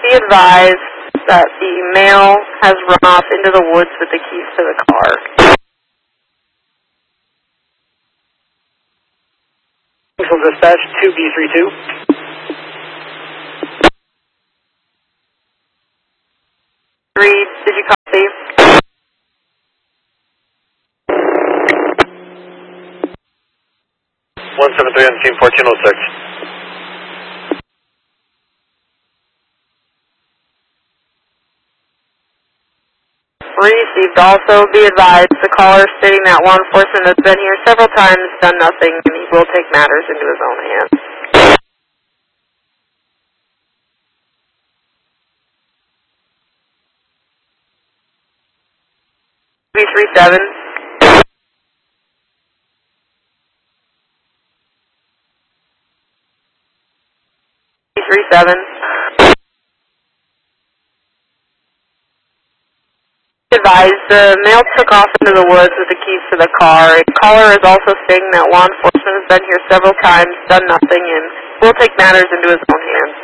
Be advised that the male has run off into the woods with the keys to the car. From dispatch 2B32. Did you copy? 173 on team 1406. Received. Also be advised the caller stating that law enforcement has been here several times, done nothing, and he will take matters into his own hands. B37. B37. Advised the male took off into the woods with the keys to the car. The caller is also stating that law enforcement has been here several times, done nothing, and will take matters into his own hands.